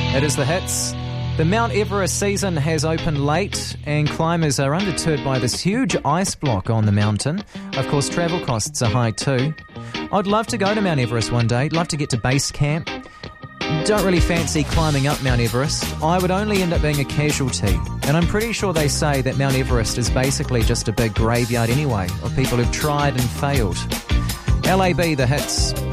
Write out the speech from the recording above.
It is the hits. The Mount Everest season has opened late and climbers are undeterred by this huge ice block on the mountain. Of course, travel costs are high too. I'd love to go to Mount Everest one day. Love to get to base camp. Don't really fancy climbing up Mount Everest. I would only end up being a casualty. And I'm pretty sure they say that Mount Everest is basically just a big graveyard anyway of people who've tried and failed. LAB, the hits.